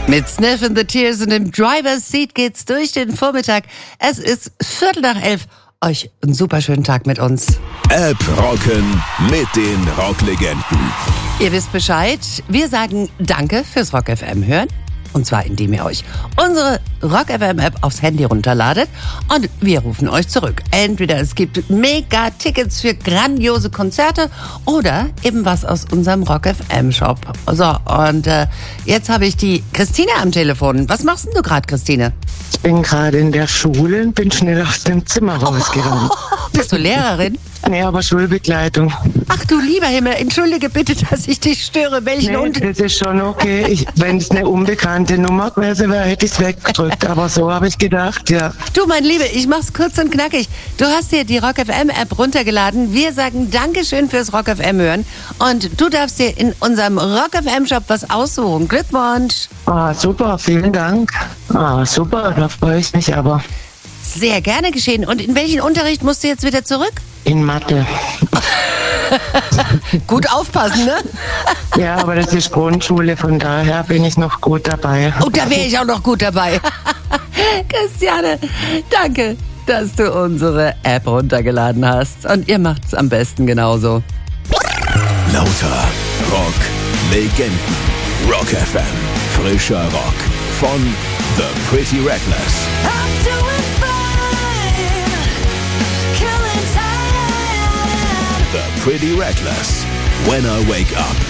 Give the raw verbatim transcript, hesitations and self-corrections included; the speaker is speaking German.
Mit Sniff and the Tears und dem Driver's Seat geht's durch den Vormittag. Es ist Viertel nach elf. Euch einen super schönen Tag mit uns. App rocken mit den Rocklegenden. Ihr wisst Bescheid. Wir sagen Danke fürs Rock F M hören. Und zwar, indem ihr euch unsere Rock F M App aufs Handy runterladet und wir rufen euch zurück. Entweder es gibt mega Tickets für grandiose Konzerte oder eben was aus unserem Rock F M Shop. So, und äh, jetzt habe ich die Christine am Telefon. Was machst denn du gerade, Christine? Ich bin gerade in der Schule und bin schnell aus dem Zimmer rausgerannt. Bist du Lehrerin? Nee, aber Schulbegleitung. Ach du lieber Himmel, entschuldige bitte, dass ich dich störe. Welchen Nee, Unter- das ist schon okay. Ich, wenn es eine unbekannte Nummer gewesen wäre, hätte ich es weggedrückt. Aber so habe ich gedacht, ja. Du, mein Liebe, ich mach's kurz und knackig. Du hast dir die Rock F M App runtergeladen. Wir sagen Dankeschön fürs Rock F M hören. Und du darfst dir in unserem Rock F M Shop was aussuchen. Glückwunsch. Ah, super, vielen Dank. Ah, super, da freue ich mich aber. Sehr gerne geschehen. Und in welchen Unterricht musst du jetzt wieder zurück? In Mathe. Gut aufpassen, ne? Ja, aber das ist Grundschule, von daher bin ich noch gut dabei. Oh, da wäre ich auch noch gut dabei. Christiane, danke, dass du unsere App runtergeladen hast. Und ihr macht's am besten genauso. Lauter Rock Legenden. Rock F M. Frischer Rock. Von The Pretty Reckless. I'm doing fine, killing time. The Pretty Reckless. When I Wake Up.